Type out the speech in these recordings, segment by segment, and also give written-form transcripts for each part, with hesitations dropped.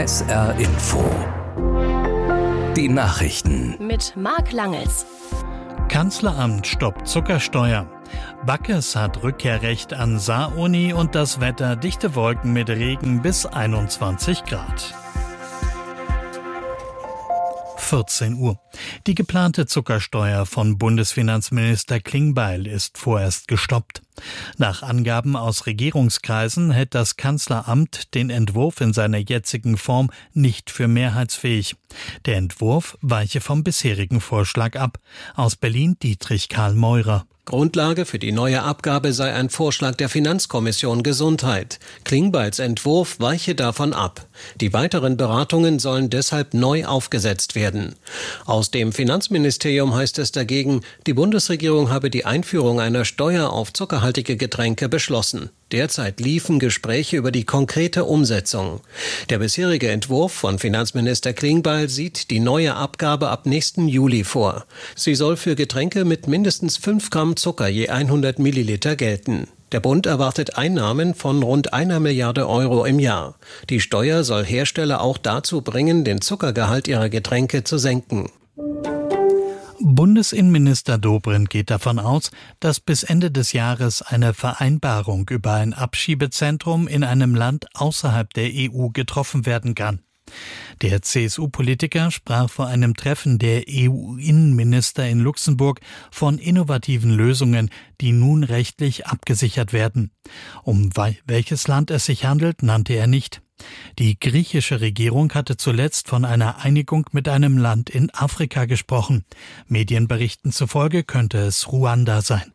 SR Info. Die Nachrichten. Mit Marc Langels. Kanzleramt stoppt Zuckersteuer. Backes hat Rückkehrrecht an Saar-Uni und das Wetter dichte Wolken mit Regen bis 21 Grad. 14 Uhr. Die geplante Zuckersteuer von Bundesfinanzminister Klingbeil ist vorerst gestoppt. Nach Angaben aus Regierungskreisen hält das Kanzleramt den Entwurf in seiner jetzigen Form nicht für mehrheitsfähig. Der Entwurf weiche vom bisherigen Vorschlag ab. Aus Berlin Dietrich Karl Meurer. Grundlage für die neue Abgabe sei ein Vorschlag der Finanzkommission Gesundheit. Klingbeils Entwurf weiche davon ab. Die weiteren Beratungen sollen deshalb neu aufgesetzt werden. Aus dem Finanzministerium heißt es dagegen, die Bundesregierung habe die Einführung einer Steuer auf zuckerhaltige Getränke beschlossen. Derzeit liefen Gespräche über die konkrete Umsetzung. Der bisherige Entwurf von Finanzminister Klingbeil sieht die neue Abgabe ab nächsten Juli vor. Sie soll für Getränke mit mindestens 5 Gramm Zucker je 100 Milliliter gelten. Der Bund erwartet Einnahmen von rund 1 Milliarde Euro im Jahr. Die Steuer soll Hersteller auch dazu bringen, den Zuckergehalt ihrer Getränke zu senken. Bundesinnenminister Dobrindt geht davon aus, dass bis Ende des Jahres eine Vereinbarung über ein Abschiebezentrum in einem Land außerhalb der EU getroffen werden kann. Der CSU-Politiker sprach vor einem Treffen der EU-Innenminister in Luxemburg von innovativen Lösungen, die nun rechtlich abgesichert werden. Um welches Land es sich handelt, nannte er nicht. Die griechische Regierung hatte zuletzt von einer Einigung mit einem Land in Afrika gesprochen. Medienberichten zufolge könnte es Ruanda sein.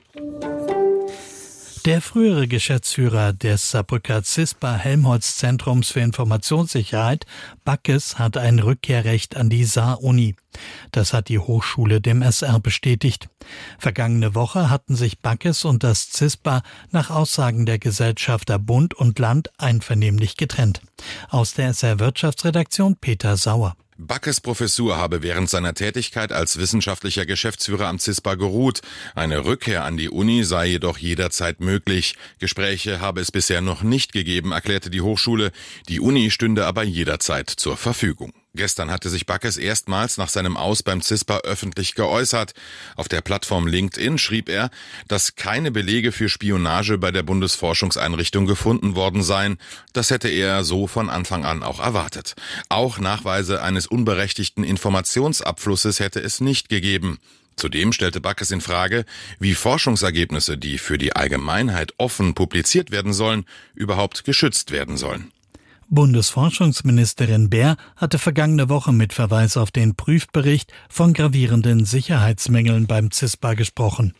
Der frühere Geschäftsführer des Saarbrücker CISPA-Helmholtz-Zentrums für Informationssicherheit, Backes, hat ein Rückkehrrecht an die Saar-Uni. Das hat die Hochschule dem SR bestätigt. Vergangene Woche hatten sich Backes und das CISPA nach Aussagen der Gesellschafter Bund und Land einvernehmlich getrennt. Aus der SR-Wirtschaftsredaktion Peter Sauer. Backes' Professur habe während seiner Tätigkeit als wissenschaftlicher Geschäftsführer am CISPA geruht. Eine Rückkehr an die Uni sei jedoch jederzeit möglich. Gespräche habe es bisher noch nicht gegeben, erklärte die Hochschule. Die Uni stünde aber jederzeit zur Verfügung. Gestern hatte sich Backes erstmals nach seinem Aus beim CISPA öffentlich geäußert. Auf der Plattform LinkedIn schrieb er, dass keine Belege für Spionage bei der Bundesforschungseinrichtung gefunden worden seien. Das hätte er so von Anfang an auch erwartet. Auch Nachweise eines unberechtigten Informationsabflusses hätte es nicht gegeben. Zudem stellte Backes in Frage, wie Forschungsergebnisse, die für die Allgemeinheit offen publiziert werden sollen, überhaupt geschützt werden sollen. Bundesforschungsministerin Baer hatte vergangene Woche mit Verweis auf den Prüfbericht von gravierenden Sicherheitsmängeln beim CISPA gesprochen.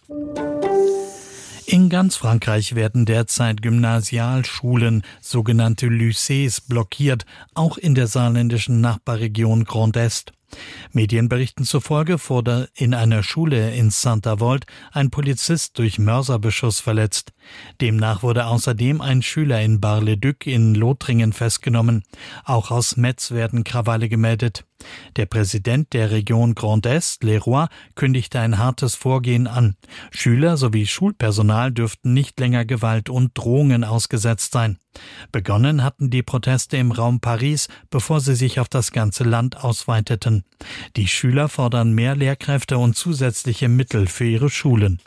In ganz Frankreich werden derzeit Gymnasialschulen, sogenannte Lycées, blockiert, auch in der saarländischen Nachbarregion Grand Est. Medienberichten zufolge wurde in einer Schule in Saint-Avold ein Polizist durch Mörserbeschuss verletzt. Demnach wurde außerdem ein Schüler in Bar-le-Duc in Lothringen festgenommen. Auch aus Metz werden Krawalle gemeldet. Der Präsident der Region Grand Est, Leroy, kündigte ein hartes Vorgehen an. Schüler sowie Schulpersonal dürften nicht länger Gewalt und Drohungen ausgesetzt sein. Begonnen hatten die Proteste im Raum Paris, bevor sie sich auf das ganze Land ausweiteten. Die Schüler fordern mehr Lehrkräfte und zusätzliche Mittel für ihre Schulen.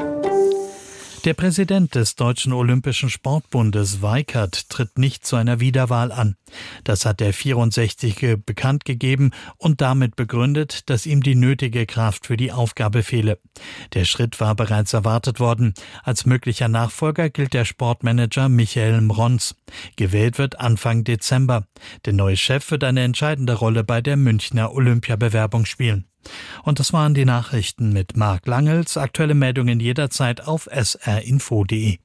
Der Präsident des Deutschen Olympischen Sportbundes, Weikert, tritt nicht zu einer Wiederwahl an. Das hat der 64-Jährige bekannt gegeben und damit begründet, dass ihm die nötige Kraft für die Aufgabe fehle. Der Schritt war bereits erwartet worden. Als möglicher Nachfolger gilt der Sportmanager Michael Mrons. Gewählt wird Anfang Dezember. Der neue Chef wird eine entscheidende Rolle bei der Münchner Olympiabewerbung spielen. Und das waren die Nachrichten mit Marc Langels. Aktuelle Meldungen jederzeit auf srinfo.de.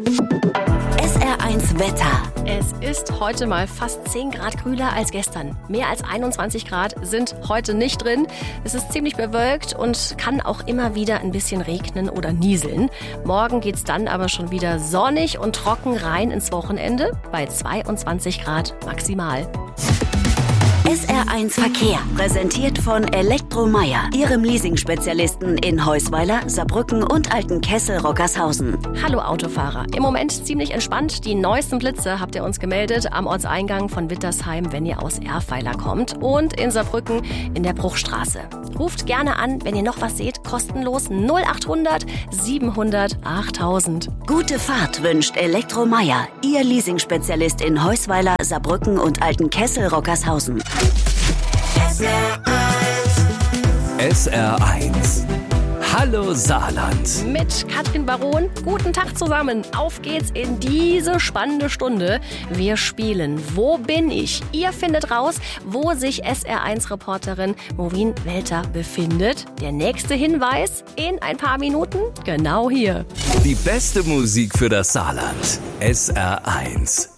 SR1 Wetter. Es ist heute mal fast 10 Grad kühler als gestern. Mehr als 21 Grad sind heute nicht drin. Es ist ziemlich bewölkt und kann auch immer wieder ein bisschen regnen oder nieseln. Morgen geht's dann aber schon wieder sonnig und trocken rein ins Wochenende bei 22 Grad maximal. SR1 Verkehr, präsentiert von Elektromeyer, Ihrem Leasing-Spezialisten in Heusweiler, Saarbrücken und Altenkessel-Rockershausen. Hallo Autofahrer. Im Moment ziemlich entspannt. Die neuesten Blitze habt ihr uns gemeldet am Ortseingang von Wittersheim, wenn ihr aus Erfweiler kommt, und in Saarbrücken in der Bruchstraße. Ruft gerne an, wenn ihr noch was seht, kostenlos 0800 700 8000. Gute Fahrt wünscht Elektromeyer, Ihr Leasing-Spezialist in Heusweiler, Saarbrücken und Altenkessel-Rockershausen. SR1. Hallo Saarland. Mit Katrin Baron. Guten Tag zusammen. Auf geht's in diese spannende Stunde. Wir spielen Wo bin ich? Ihr findet raus, wo sich SR1-Reporterin Maureen Welter befindet. Der nächste Hinweis in ein paar Minuten genau hier. Die beste Musik für das Saarland. SR1.